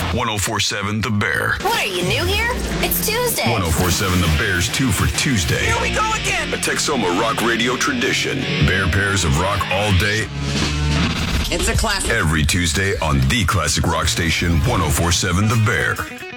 1047 The Bear. What, are you new here? It's Tuesday. 1047 The Bear's 2 for Tuesday. Here we go again. A Texoma rock radio tradition. Bear pairs of rock all day. It's a classic. Every Tuesday on the classic rock station 1047 The Bear.